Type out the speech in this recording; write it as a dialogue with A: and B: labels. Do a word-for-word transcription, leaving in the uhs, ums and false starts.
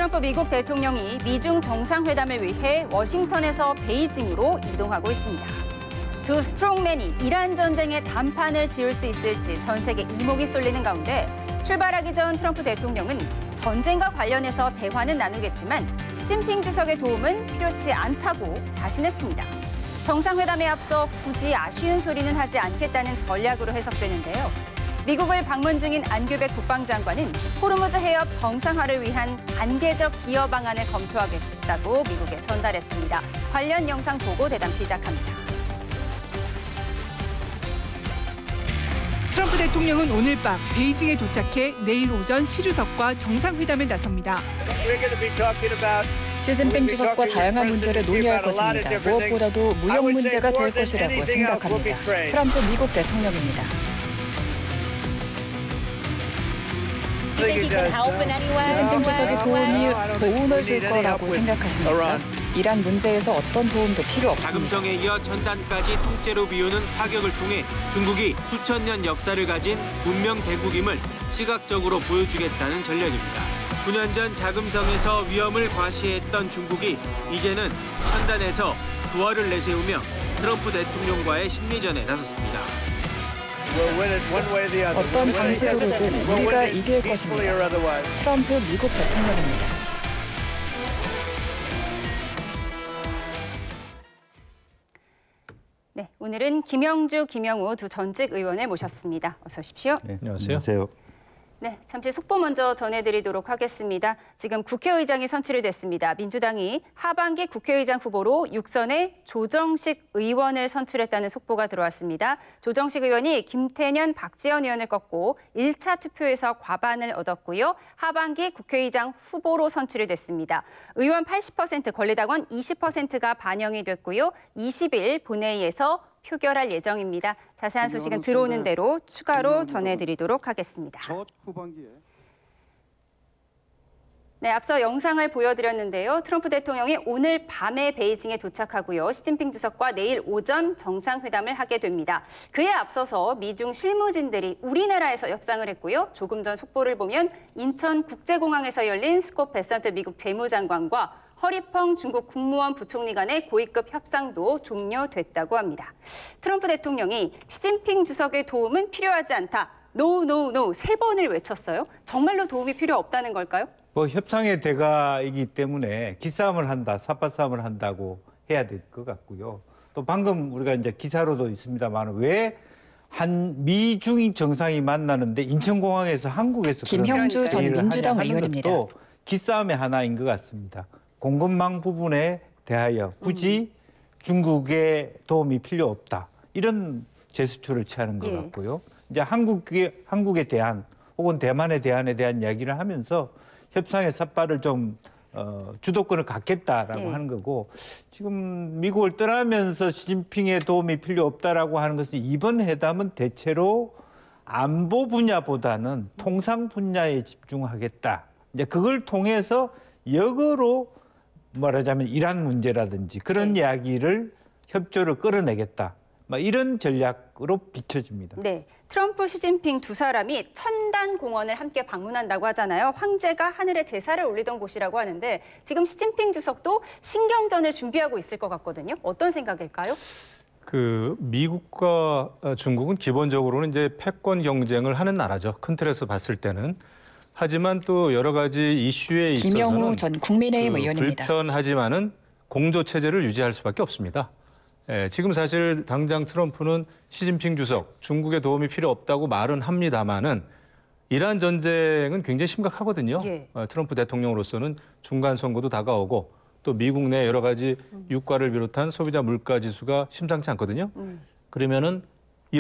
A: 트럼프 미국 대통령이 미중 정상회담을 위해 워싱턴에서 베이징으로 이동하고 있습니다. 두 스트롱맨이 이란 전쟁의 단판을 지을 수 있을지 전 세계 이목이 쏠리는 가운데 출발하기 전 트럼프 대통령은 전쟁과 관련해서 대화는 나누겠지만 시진핑 주석의 도움은 필요치 않다고 자신했습니다. 정상회담에 앞서 굳이 아쉬운 소리는 하지 않겠다는 전략으로 해석되는데요. 미국을 방문 중인 안규백 국방장관은 호르무즈 해협 정상화를 위한 단계적 기여 방안을 검토하겠다고 미국에 전달했습니다. 관련 영상 보고 대담 시작합니다.
B: 트럼프 대통령은 오늘 밤 베이징에 도착해 내일 오전 시 주석과 정상회담에 나섭니다.
C: 시진핑 주석과 다양한 문제를 논의할 것입니다. 무엇보다도 무역 문제가 될 것이라고 생각합니다. 트럼프 미국 대통령입니다. 시진핑 주석의 도움이 도움을 줄 거라고 생각하십니까? 이란 문제에서 어떤 도움도 필요 없습니다.
D: 자금성에 이어 전단까지 통째로 비우는 파격을 통해 중국이 수천 년 역사를 가진 문명 대국임을 시각적으로 보여주겠다는 전략입니다. 구 년 전 자금성에서 위험을 과시했던 중국이 이제는 천단에서 두어를 내세우며 트럼프 대통령과의 심리전에 나섰습니다.
C: 어떤 방식으로든 우리가 이길 것입니다. 트럼프 미국 대통령입니다.
A: 네, 오늘은 김영주, 김영우 두 전직 의원을 모셨습니다. 어서 오십시오.
E: 네, 안녕하세요. 안녕하세요.
A: 네, 잠시 속보 먼저 전해드리도록 하겠습니다. 지금 국회의장이 선출이 됐습니다. 민주당이 하반기 국회의장 후보로 육선의 조정식 의원을 선출했다는 속보가 들어왔습니다. 조정식 의원이 김태년, 박지원 의원을 꺾고 일 차 투표에서 과반을 얻었고요. 하반기 국회의장 후보로 선출이 됐습니다. 의원 팔십 퍼센트, 권리당원 이십 퍼센트가 반영이 됐고요. 이십 일 본회의에서 표결할 예정입니다. 자세한 소식은 들어오는 대로 추가로 전해드리도록 하겠습니다.
F: 첫 후반기에.
A: 네, 앞서 영상을 보여드렸는데요. 트럼프 대통령이 오늘 밤에 베이징에 도착하고요. 시진핑 주석과 내일 오전 정상회담을 하게 됩니다. 그에 앞서서 미중 실무진들이 우리나라에서 협상을 했고요. 조금 전 속보를 보면 인천국제공항에서 열린 스콧 베선트 미국 재무장관과 허리펑 중국 국무원 부총리 간의 고위급 협상도 종료됐다고 합니다. 트럼프 대통령이 시진핑 주석의 도움은 필요하지 않다. 노, 노, 노 세 번을 외쳤어요. 정말로 도움이 필요 없다는 걸까요?
E: 뭐 협상의 대가이기 때문에 기싸움을 한다, 삿바싸움을 한다고 해야 될 것 같고요. 또 방금 우리가 이제 기사로도 있습니다만 왜 한 미중인 정상이 만나는데 인천공항에서 한국에서
C: 김형주 전 민주당 의원입니다.
E: 것도 기싸움의 하나인 것 같습니다. 공급망 부분에 대하여 굳이 중국의 도움이 필요 없다. 이런 제스처를 취하는 것
A: 예.
E: 같고요. 이제 한국에, 한국에 대한 혹은 대만에 대한에 대한 이야기를 하면서 협상의 삿발을 좀 어, 주도권을 갖겠다라고
A: 예.
E: 하는 거고 지금 미국을 떠나면서 시진핑의 도움이 필요 없다라고 하는 것은 이번 회담은 대체로 안보 분야보다는 통상 분야에 집중하겠다. 이제 그걸 통해서 역으로 말하자면 이란 문제라든지 그런
A: 네.
E: 이야기를 협조를 끌어내겠다. 막 이런 전략으로 비춰집니다.
A: 네, 트럼프, 시진핑 두 사람이 천단 공원을 함께 방문한다고 하잖아요. 황제가 하늘에 제사를 올리던 곳이라고 하는데 지금 시진핑 주석도 신경전을 준비하고 있을 것 같거든요. 어떤 생각일까요?
G: 그 미국과 중국은 기본적으로는 이제 패권 경쟁을 하는 나라죠. 큰 틀에서 봤을 때는. 하지만 또 여러 가지 이슈에 있어서는
C: 김영우 전 국민의힘
G: 그
C: 의원입니다.
G: 불편하지만은 공조 체제를 유지할 수밖에 없습니다. 예, 지금 사실 당장 트럼프는 시진핑 주석, 중국의 도움이 필요 없다고 말은 합니다만은 이란 전쟁은 굉장히 심각하거든요.
A: 예.
G: 어, 트럼프 대통령으로서는 중간 선거도 다가오고 또 미국 내 여러 가지 유가를 비롯한 소비자 물가 지수가 심상치 않거든요.
A: 음.
G: 그러면은